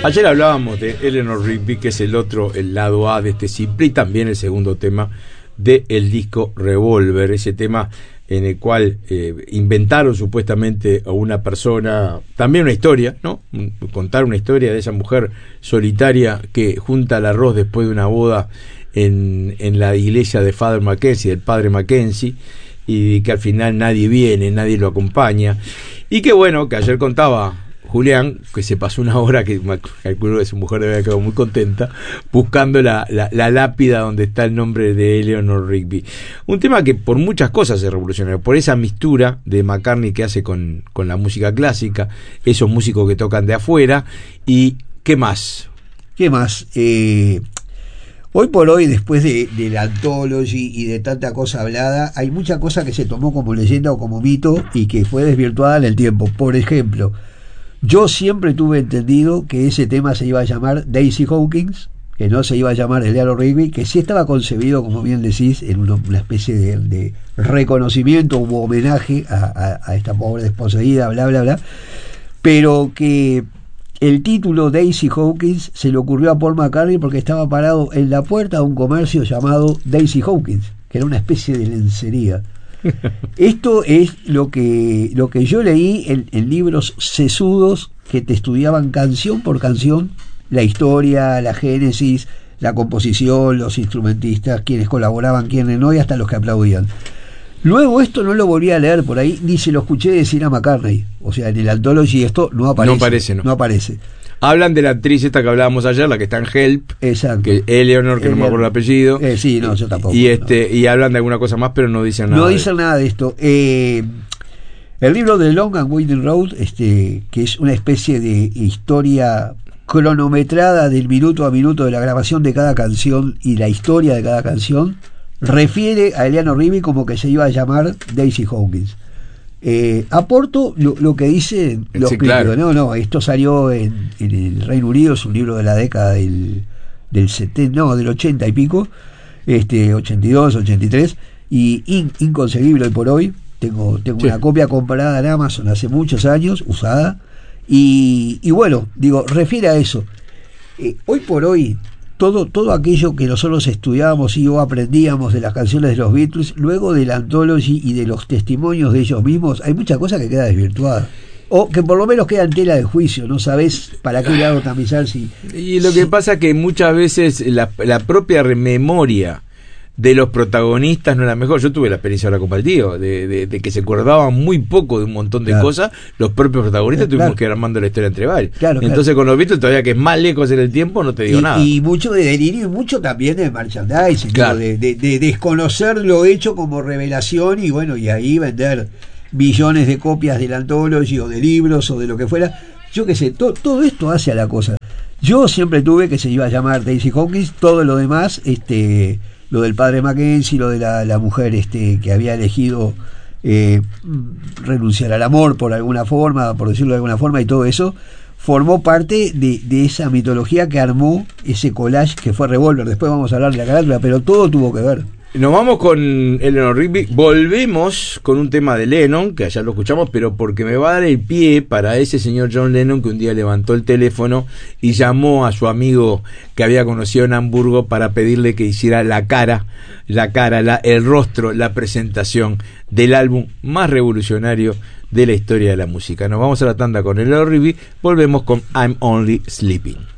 Ayer hablábamos de Eleanor Rigby, que es el lado A de este simple, y también el segundo tema del disco Revolver, ese tema en el cual inventaron supuestamente a una persona, también una historia, ¿no? Contar una historia de esa mujer solitaria que junta el arroz después de una boda en la iglesia de Father Mackenzie, del padre Mackenzie, y que al final nadie viene, nadie lo acompaña. Y que bueno, que ayer contaba Julián, que se pasó una hora, que calculo que su mujer debe haber quedado muy contenta, buscando la lápida donde está el nombre de Eleanor Rigby. Un tema que por muchas cosas es revolucionario, por esa mistura de McCartney que hace con la música clásica, esos músicos que tocan de afuera, y ¿qué más? ¿Qué más? Hoy por hoy, después de la Anthology y de tanta cosa hablada, hay mucha cosa que se tomó como leyenda o como mito y que fue desvirtuada en el tiempo. Por ejemplo, yo siempre tuve entendido que ese tema se iba a llamar Daisy Hawkins, que no se iba a llamar Eleanor Rigby, que sí estaba concebido, como bien decís, en una especie de reconocimiento u homenaje a esta pobre desposeída, bla, bla, bla, pero que el título Daisy Hawkins se le ocurrió a Paul McCartney porque estaba parado en la puerta de un comercio llamado Daisy Hawkins, que era una especie de lencería. Esto es lo que yo leí en libros sesudos que te estudiaban canción por canción la historia, la génesis, la composición, los instrumentistas, quienes colaboraban, quienes no, y hasta los que aplaudían. Luego esto no lo volví a leer por ahí, ni se lo escuché decir a McCartney. O sea, en el Anthology esto no aparece. No aparece. Hablan de la actriz esta que hablábamos ayer, la que está en Help. Exacto. Que Eleanor, que no me acuerdo el apellido. Sí, no, yo tampoco. Y hablan de alguna cosa más, pero no dicen nada. No dicen nada de esto. El libro de Long and Winding Road, que es una especie de historia cronometrada del minuto a minuto de la grabación de cada canción y la historia de cada canción, refiere a Eleanor Rigby como que se iba a llamar Daisy Hawkins. Aporto lo que dice los sí, críticos. claro. No, esto salió en el Reino Unido, es un libro de la década del 80 y pico, 82, 83, y inconseguible hoy por hoy. Tengo sí, una copia comprada en Amazon hace muchos años, usada, y bueno, digo, refiere a eso. Hoy por hoy, todo aquello que nosotros estudiábamos o aprendíamos de las canciones de los Beatles, luego de la Anthology y de los testimonios de ellos mismos, hay mucha cosa que queda desvirtuada, o que por lo menos queda en tela de juicio. No sabés para qué lado tamizar. Y lo que pasa es que muchas veces la propia memoria de los protagonistas no era mejor. Yo tuve la experiencia ahora compartida de que se acordaban muy poco de un montón de cosas. Los propios protagonistas tuvimos que ir armando la historia entre varios. Entonces con los Beatles, todavía que es más lejos en el tiempo, no te digo nada. Y mucho de delirio y mucho también de merchandising, claro, de desconocer lo hecho como revelación, y bueno, y ahí vender millones de copias del Anthology o de libros o de lo que fuera. Yo qué sé, todo esto hace a la cosa. Yo siempre tuve que se iba a llamar Daisy Hawkins. Todo lo demás, lo del padre Mackenzie, lo de la mujer que había elegido renunciar al amor por alguna forma, por decirlo de alguna forma, y todo eso formó parte de esa mitología que armó ese collage que fue Revolver. Después vamos a hablar de la carátula, pero todo tuvo que ver. Nos vamos con Eleanor Rigby, volvemos con un tema de Lennon, que allá lo escuchamos, pero porque me va a dar el pie para ese señor John Lennon que un día levantó el teléfono y llamó a su amigo que había conocido en Hamburgo para pedirle que hiciera el rostro, la presentación del álbum más revolucionario de la historia de la música. Nos vamos a la tanda con Eleanor Rigby, volvemos con I'm Only Sleeping.